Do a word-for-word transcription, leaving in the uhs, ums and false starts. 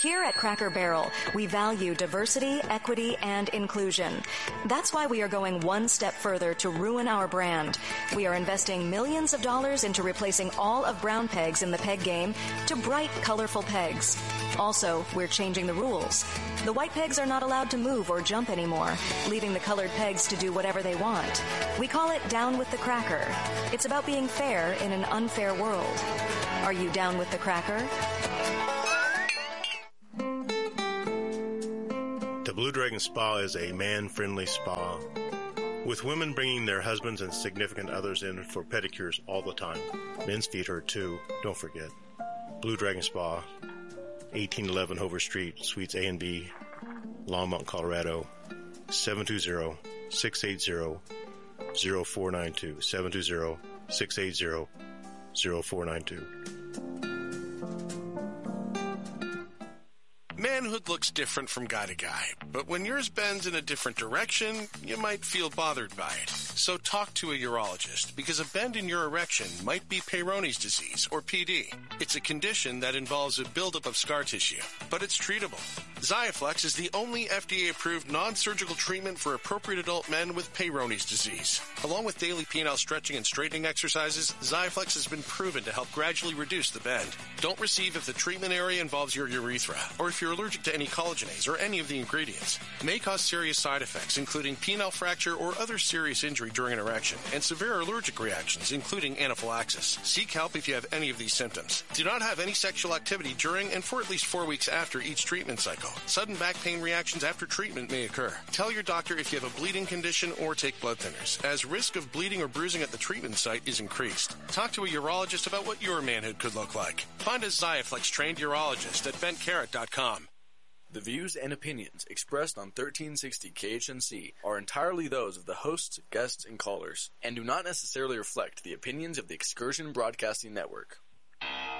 Here at Cracker Barrel, we value diversity, equity, and inclusion. That's why we are going one step further to ruin our brand. We are investing millions of dollars into replacing all of brown pegs in the peg game to bright, colorful pegs. Also, we're changing the rules. The white pegs are not allowed to move or jump anymore, leaving the colored pegs to do whatever they want. We call it Down with the Cracker. It's about being fair in an unfair world. Are you down with the cracker? The Blue Dragon Spa is a man-friendly spa, with women bringing their husbands and significant others in for pedicures all the time. Men's feet hurt too, don't forget. Blue Dragon Spa, eighteen eleven Hover Street, Suites A and B, Longmont, Colorado, seven two zero, six eight zero, zero four nine two, seven two zero, six eight zero, zero four nine two. Manhood looks different from guy to guy, but when yours bends in a different direction, you might feel bothered by it. So talk to a urologist, because a bend in your erection might be Peyronie's disease, or P D. It's a condition that involves a buildup of scar tissue, but it's treatable. Xiaflex is the only F D A-approved non-surgical treatment for appropriate adult men with Peyronie's disease. Along with daily penile stretching and straightening exercises, Xiaflex has been proven to help gradually reduce the bend. Don't receive if the treatment area involves your urethra, or if you're allergic to any collagenase or any of the ingredients. It may cause serious side effects, including penile fracture or other serious injury during an erection, and severe allergic reactions, including anaphylaxis. Seek help if you have any of these symptoms. Do not have any sexual activity during and for at least four weeks after each treatment cycle. Sudden back pain reactions after treatment may occur. Tell your doctor if you have a bleeding condition or take blood thinners, as risk of bleeding or bruising at the treatment site is increased. Talk to a urologist about what your manhood could look like. Find a Xiaflex-trained urologist at bent carrot dot com. The views and opinions expressed on thirteen sixty K H N C are entirely those of the hosts, guests, and callers, and do not necessarily reflect the opinions of the Excursion Broadcasting Network.